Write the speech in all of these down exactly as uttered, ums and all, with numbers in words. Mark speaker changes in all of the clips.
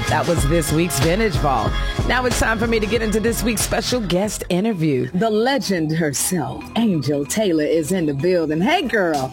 Speaker 1: That was this week's Vintage Vault. Now it's time for me to get into this week's special guest interview. The legend herself, Angel Taylor, is in the building. Hey, girl.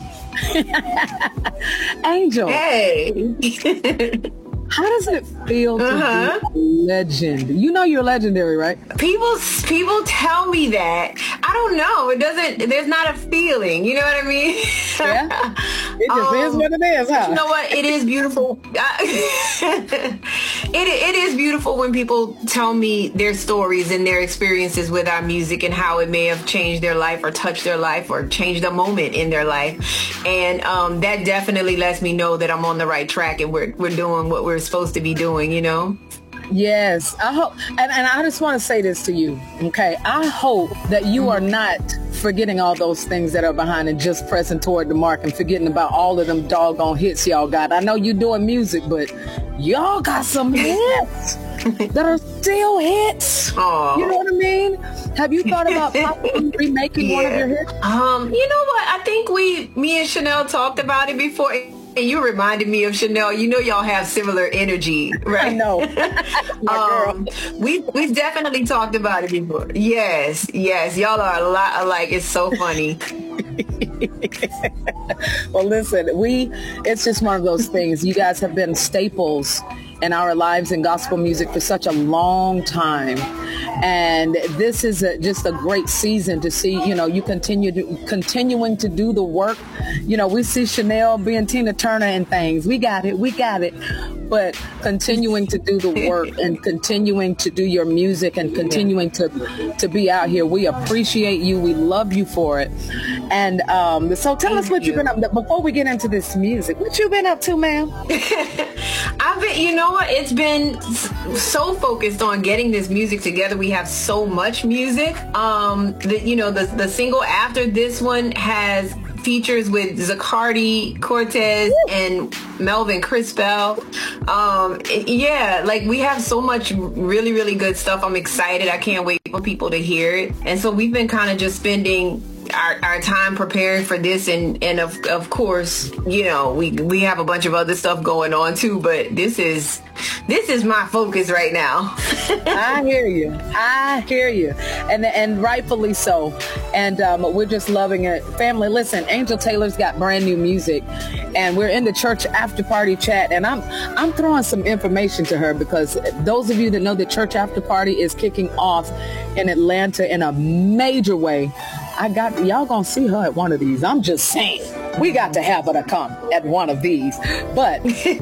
Speaker 1: Angel.
Speaker 2: Hey.
Speaker 1: How does it feel to uh-huh. be a legend? You know you're legendary, right?
Speaker 2: People people tell me that. I don't know. It doesn't, there's not a feeling. You know what I mean?
Speaker 1: Yeah. It just um, is what it is, huh?
Speaker 2: You know what? It is beautiful. it, it is beautiful when people tell me their stories and their experiences with our music and how it may have changed their life or touched their life or changed a moment in their life. And um, that definitely lets me know that I'm on the right track and we're we're doing what we're supposed to be doing, you know?
Speaker 1: Yes, I hope, and, and I just want to say this to you, okay? I hope that you are not forgetting all those things that are behind and just pressing toward the mark and forgetting about all of them doggone hits y'all got. I know you're doing music, but y'all got some hits that are still hits. Aww. You know what I mean? Have you thought about possibly remaking yeah. one of your hits?
Speaker 2: Um, you know what? I think we, me and Chanel talked about it before. And you reminded me of Chanel. You know y'all have similar energy, right?
Speaker 1: I know.
Speaker 2: um, we, we've definitely talked about it before. Yes, yes. Y'all are a lot alike. It's so funny.
Speaker 1: Well, listen, we, it's just one of those things. You guys have been staples in our lives in gospel music for such a long time. And this is a, just a great season to see, you know, you continue to, continuing to do the work. You know, we see Chanel being Tina Turner and things. We got it. We got it. But continuing to do the work and continuing to do your music and continuing to, to be out here. We appreciate you. We love you for it. And um, so tell us what you've been up to. Before we get into this music, what you been up to, ma'am?
Speaker 2: I've been, you know what? It's been so focused on getting this music together. We have so much music. Um, the, you know, the, the single after this one has features with Zacardi, Cortez, and Melvin Crispell. Um, it, yeah, like we have so much really, really good stuff. I'm excited. I can't wait for people to hear it. And so we've been kind of just spending Our, our time preparing for this, and and of of course, you know, we we have a bunch of other stuff going on too, but this is this is my focus right now.
Speaker 1: I hear you. I hear you. And and rightfully so. And um, we're just loving it. Family, listen, Angel Taylor's got brand new music, and we're in the church after party chat, and I'm I'm throwing some information to her because those of you that know the church after party is kicking off in Atlanta in a major way. I got, y'all gonna see her at one of these. I'm just saying, we got to have her to come at one of these. But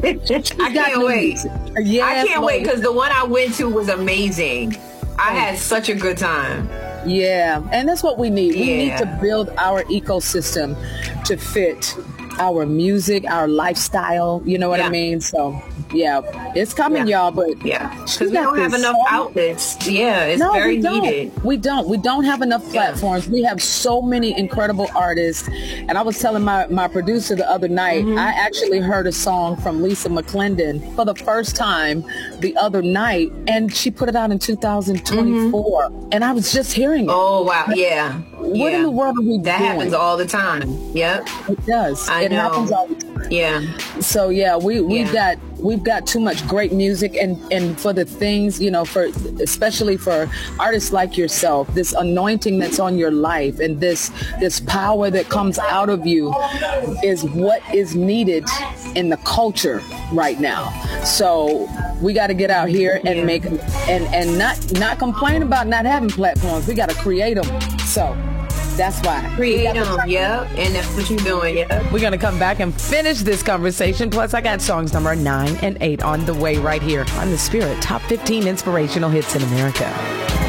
Speaker 2: I can't wait. Yes, I can't wait because the one I went to was amazing. I had such a good time.
Speaker 1: Yeah, and that's what we need. We
Speaker 2: yeah.
Speaker 1: need to build our ecosystem to fit our music, our lifestyle. You know what yeah. I mean? So, yeah, it's coming,
Speaker 2: yeah.
Speaker 1: y'all. But
Speaker 2: yeah, because we don't have enough song. outlets. Yeah, it's no, very
Speaker 1: we don't.
Speaker 2: needed.
Speaker 1: We don't. We don't have enough platforms. Yeah. We have so many incredible artists. And I was telling my, my producer the other night, mm-hmm. I actually heard a song from Lisa McClendon for the first time the other night, and she put it out in two thousand twenty-four. Mm-hmm. And I was just hearing it.
Speaker 2: Oh, wow. Yeah.
Speaker 1: What
Speaker 2: yeah.
Speaker 1: in the world are we
Speaker 2: that
Speaker 1: doing?
Speaker 2: happens all the time. Yep.
Speaker 1: It does.
Speaker 2: I
Speaker 1: it
Speaker 2: know.
Speaker 1: happens all the time.
Speaker 2: Yeah.
Speaker 1: So yeah, we we've
Speaker 2: yeah.
Speaker 1: got we've got too much great music, and and for the things, you know, for especially for artists like yourself, this anointing that's on your life and this this power that comes out of you is what is needed in the culture right now. So we got to get out here and yeah. make and and not not complain about not having platforms. We got to create them. So that's why.
Speaker 2: Create them, yeah. And that's what you're doing, yeah.
Speaker 1: We're going to come back and finish this conversation. Plus, I got songs number nine and eight on the way right here on The Spirit Top fifteen Inspirational Hits in America.